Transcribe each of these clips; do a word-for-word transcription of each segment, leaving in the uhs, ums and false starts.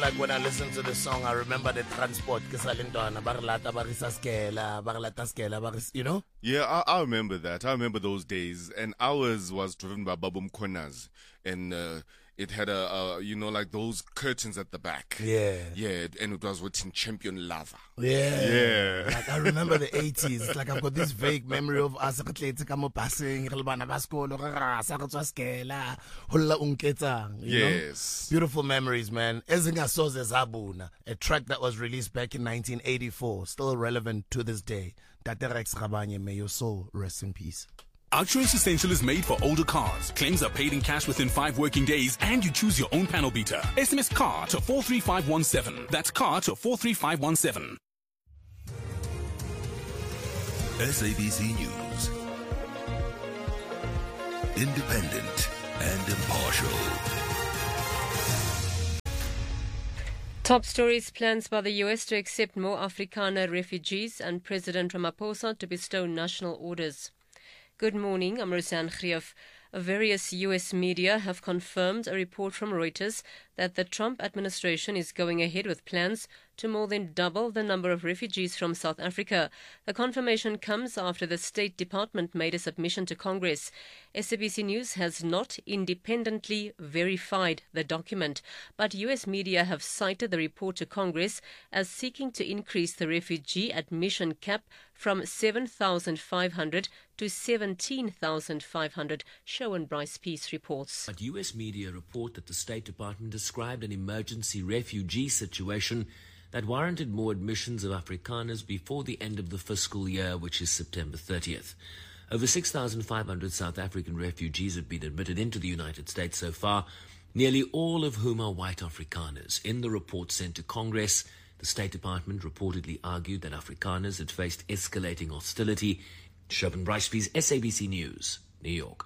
Like when I listen to the song, I remember the transport. You know? Yeah, I, I remember that. I remember those days. And ours was driven by Babum Konas. And uh, it had a, a, you know, like those curtains at the back. Yeah. Yeah, and it was written Champion Lava. Yeah. Yeah. Like I remember the eighties. It's like I've got this vague memory of us passing. Yes. Beautiful memories, man. Ezinga Soze Zabuna, a track that was released back in nineteen eighty-four, still relevant to this day. Taterex Rabanye, may your soul rest in peace. Outsurance Essential is made for older cars. Claims are paid in cash within five working days, and you choose your own panel beater. S M S CAR to four three five one seven. That's CAR to four three five one seven. S A B C News. Independent and impartial. Top stories: plans by the U S to accept more Afrikaner refugees and President Ramaphosa to bestow national orders. Good morning, I'm Roseanne Grief. Various U S media have confirmed a report from Reuters that the Trump administration is going ahead with plans to more than double the number of refugees from South Africa. The confirmation comes after the State Department made a submission to Congress. S A B C News has not independently verified the document, but U S media have cited the report to Congress as seeking to increase the refugee admission cap from seven thousand five hundred to seventeen thousand five hundred. Shaun Bryce Peace reports. But U S media report that the State Department described an emergency refugee situation that warranted more admissions of Afrikaners before the end of the fiscal year, which is September thirtieth. Over six thousand five hundred South African refugees have been admitted into the United States so far, nearly all of whom are white Afrikaners. In the report sent to Congress, the State Department reportedly argued that Afrikaners had faced escalating hostility. Shaun Bryce Peace, S A B C News, New York.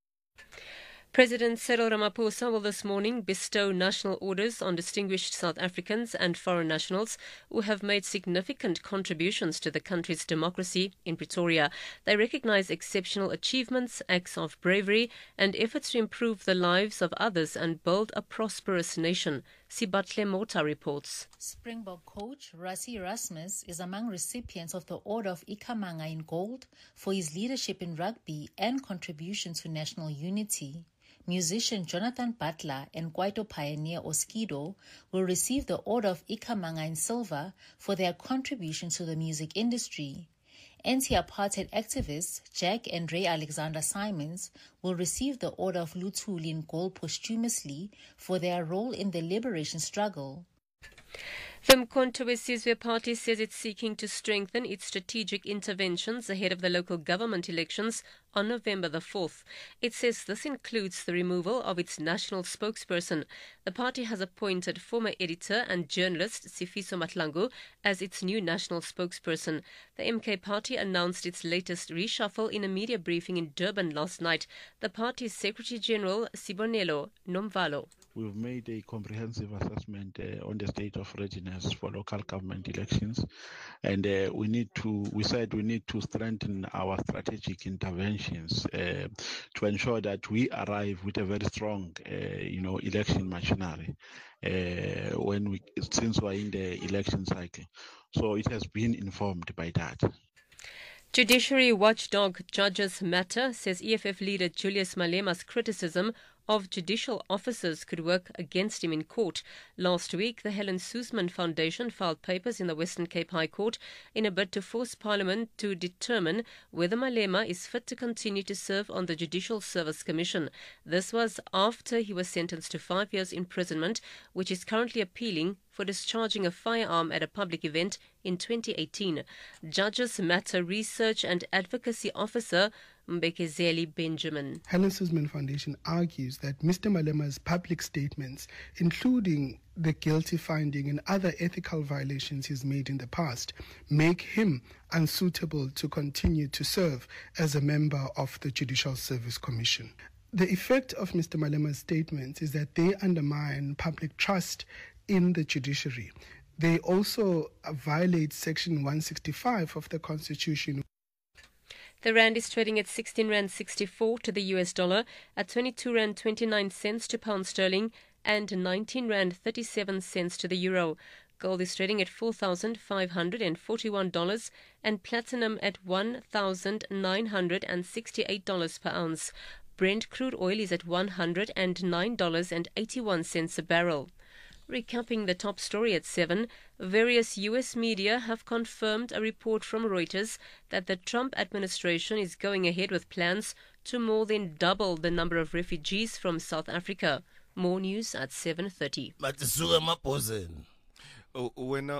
President Cyril Ramaphosa will this morning bestow national orders on distinguished South Africans and foreign nationals who have made significant contributions to the country's democracy in Pretoria. They recognize exceptional achievements, acts of bravery, and efforts to improve the lives of others and build a prosperous nation. Sibatle Mota reports. Springbok coach Rassie Erasmus is among recipients of the Order of Ikhamanga in Gold for his leadership in rugby and contribution to national unity. Musician Jonathan Butler and Kwaito pioneer Oskido will receive the Order of Ikhamanga in Silver for their contribution to the music industry. Anti-apartheid activists Jack and Ray Alexander Simons will receive the Order of Luthuli in Gold posthumously for their role in the liberation struggle. The Umkhonto we Sizwe party says it's seeking to strengthen its strategic interventions ahead of the local government elections on November the fourth. It says this includes the removal of its national spokesperson. The party has appointed former editor and journalist Sifiso Matlangu as its new national spokesperson. The M K party announced its latest reshuffle in a media briefing in Durban last night. The party's Secretary General Sibonelo Nomvalo. We've made a comprehensive assessment uh, on the state of readiness for local government elections, and uh, we need to. We said we need to strengthen our strategic interventions uh, to ensure that we arrive with a very strong, uh, you know, election machinery uh, when we since we're in the election cycle. So it has been informed by that. Judiciary watchdog Judges Matter says E F F leader Julius Malema's criticism of judicial officers could work against him in court. Last week, the Helen Suzman Foundation filed papers in the Western Cape High Court in a bid to force Parliament to determine whether Malema is fit to continue to serve on the Judicial Service Commission. This was after he was sentenced to five years imprisonment, which is currently appealing for discharging a firearm at a public event in twenty eighteen. Judges Matter Research and Advocacy Officer Mbekezeli Benjamin. Helen Suzman Foundation argues that Mister Malema's public statements, including the guilty finding and other ethical violations he's made in the past, make him unsuitable to continue to serve as a member of the Judicial Service Commission. The effect of Mister Malema's statements is that they undermine public trust in the judiciary. They also violate Section one sixty-five of the Constitution. The rand is trading at sixteen rand sixty-four to the U S dollar, at twenty-two rand twenty-nine cents to pound sterling, and nineteen rand thirty-seven cents to the euro. Gold is trading at four thousand five hundred forty-one dollars and platinum at one thousand nine hundred sixty-eight dollars per ounce. Brent crude oil is at one hundred nine dollars and eighty-one cents a barrel. Recapping the top story at seven, various U S media have confirmed a report from Reuters that the Trump administration is going ahead with plans to more than double the number of refugees from South Africa. More news at seven thirty. But suka mabhozeni. Wena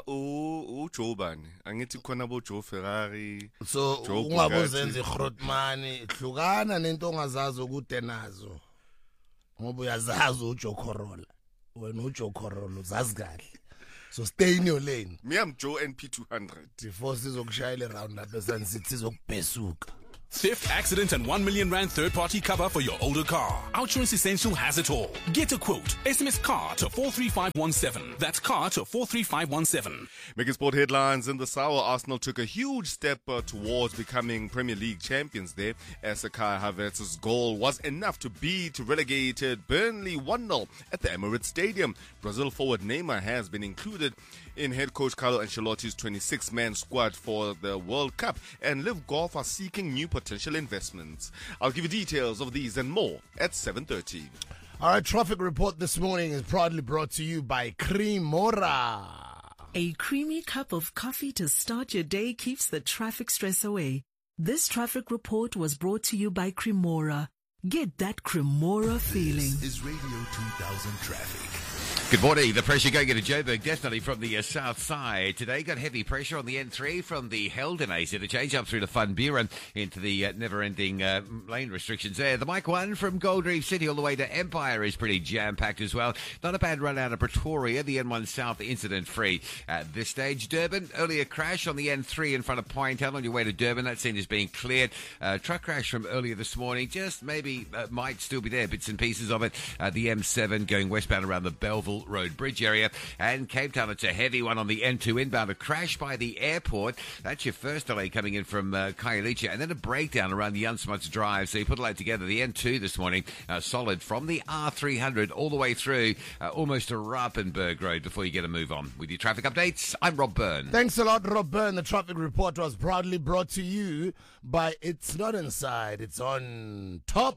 u Joe bani angithi khona bo Joe Ferrari So ungabozenza iGrootman hlukana nento ongazazi ukuthi nazo. Ngoba uyazazi uJoe Corolla. Wena uJoe Corolla uzazi kahle. So stay in your lane. Me I'm Joe N P two hundred. Before sizokushayela around lapha sansithi sizokubhesuka. Theft, accident, and one million rand third-party cover for your older car. Outsurance Essential has it all. Get a quote. S M S CAR to four three five one seven. That's CAR to four three five one seven. Making sport headlines in the Sour, Arsenal took a huge step uh, towards becoming Premier League champions there, as Kai Havertz's goal was enough to beat relegated Burnley one nil at the Emirates Stadium. Brazil forward Neymar has been included in head coach Carlo Ancelotti's twenty-six man squad for the World Cup, and Live Golf are seeking new potential investments. I'll give you details of these and more at seven thirty. All right, traffic report this morning is proudly brought to you by Cremora. A creamy cup of coffee to start your day keeps the traffic stress away. This traffic report was brought to you by Cremora. Get that Cremora feeling. This is Radio two thousand Traffic. Good morning. The pressure going into Joburg, definitely from the uh, south side. Today got heavy pressure on the N three from the Heldenace interchange up through to Van Buren into the uh, never-ending uh, lane restrictions there. The Mike one from Gold Reef City all the way to Empire is pretty jam-packed as well. Not a bad run out of Pretoria. The N one South incident-free at this stage. Durban, earlier crash on the N three in front of Pinetown on your way to Durban. That scene is being cleared. Uh, truck crash from earlier this morning. Just maybe uh, might still be there, bits and pieces of it. Uh, the M seven going westbound around the Belleville Road Bridge area, and Cape Town, it's a heavy one on the N two inbound, a crash by the airport. That's your first delay coming in from uh, Khayelitsha, and then a breakdown around the Unsmuts Drive. So you put it all together, the N two this morning, uh, solid from the R three hundred all the way through uh, almost to Rappenberg Road before you get a move on. With your traffic updates, I'm Rob Byrne. Thanks a lot, Rob Byrne. The traffic report was proudly brought to you by It's Not Inside, It's On Top.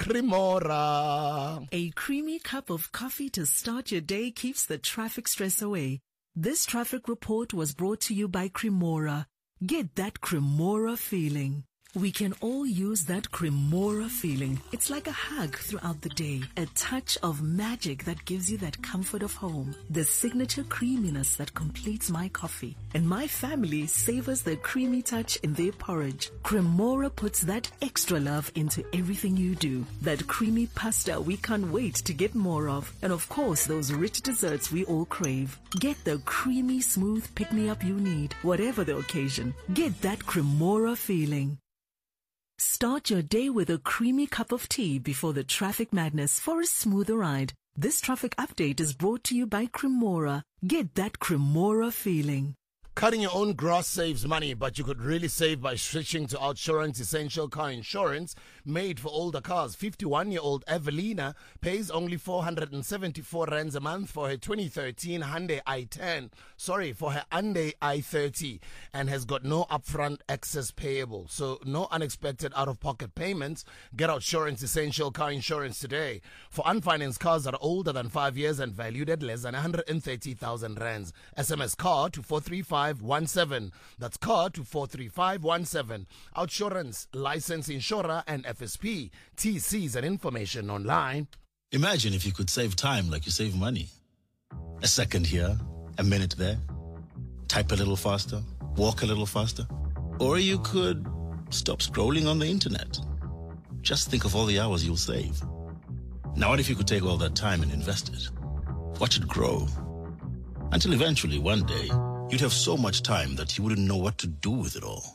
Cremora. A creamy cup of coffee to start your day keeps the traffic stress away. This traffic report was brought to you by Cremora. Get that Cremora feeling. We can all use that Cremora feeling. It's like a hug throughout the day. A touch of magic that gives you that comfort of home. The signature creaminess that completes my coffee. And my family savors the creamy touch in their porridge. Cremora puts that extra love into everything you do. That creamy pasta we can't wait to get more of. And of course, those rich desserts we all crave. Get the creamy, smooth pick-me-up you need, whatever the occasion. Get that Cremora feeling. Start your day with a creamy cup of tea before the traffic madness for a smoother ride. This traffic update is brought to you by Cremora. Get that Cremora feeling. Cutting your own grass saves money, but you could really save by switching to Outsurance Essential Car Insurance, made for older cars. fifty-one-year-old Evelina pays only four hundred seventy-four rands a month for her twenty thirteen Hyundai i ten. Sorry, for her Hyundai i thirty, and has got no upfront excess payable. So no unexpected out-of-pocket payments. Get Outsurance Essential Car Insurance today. For unfinanced cars that are older than five years and valued at less than one hundred thirty thousand rands. S M S CAR to four three five one seven. That's CAR to four three five one seven. Outsurance, licensed insurer and F S P. T Cs and information online. Imagine if you could save time like you save money. A second here, a minute there. Type a little faster, walk a little faster. Or you could stop scrolling on the internet. Just think of all the hours you'll save. Now what if you could take all that time and invest it? Watch it grow. Until eventually, one day, you'd have so much time that you wouldn't know what to do with it all.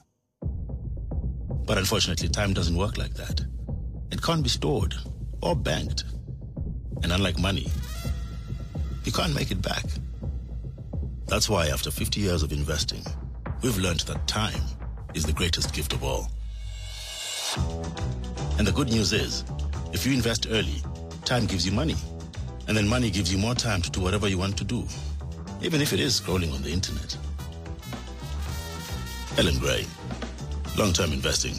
But unfortunately, time doesn't work like that. It can't be stored or banked. And unlike money, you can't make it back. That's why after fifty years of investing, we've learned that time is the greatest gift of all. And the good news is, if you invest early, time gives you money. And then money gives you more time to do whatever you want to do, even if it is scrolling on the internet. Ellen Gray, long-term investing.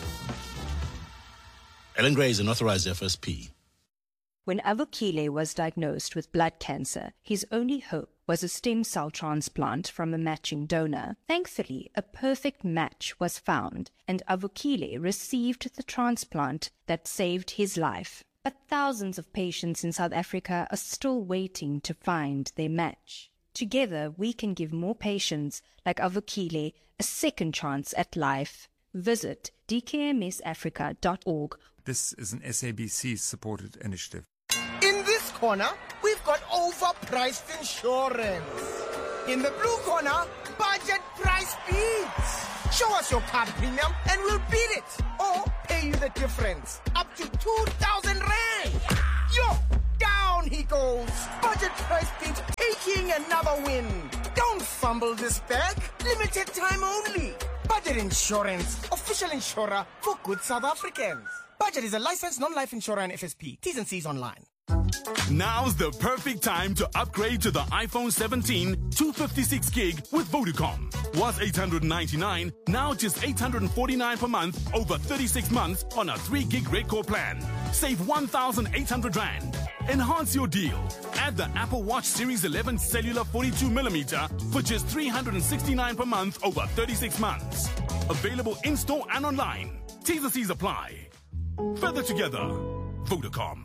Ellen Gray is an authorized F S P. When Avukile was diagnosed with blood cancer, his only hope was a stem cell transplant from a matching donor. Thankfully, a perfect match was found, and Avukile received the transplant that saved his life. But thousands of patients in South Africa are still waiting to find their match. Together, we can give more patients like Avukile a second chance at life. Visit d k m s africa dot org. This is an S A B C-supported initiative. In this corner, we've got overpriced insurance. In the blue corner, budget price beats. Show us your card premium and we'll beat it. Or pay you the difference. Up to two thousand rand. Yo, down he goes. Budget price beats taking another win. Don't fumble this bag. Limited time only. Budget Insurance. Official insurer for good South Africans. Budget is a licensed non-life insurer and F S P. T's and C's online. Now's the perfect time to upgrade to the iPhone seventeen two fifty-six gig with Vodacom. Was eight hundred ninety-nine, now just eight hundred forty-nine per month over thirty-six months on a three gig red core plan. Save one thousand eight hundred rand. Enhance your deal. Add the Apple Watch Series eleven cellular forty-two millimeter for just three hundred sixty-nine per month over thirty-six months. Available in-store and online. T's and C's apply. Further together, Vodacom.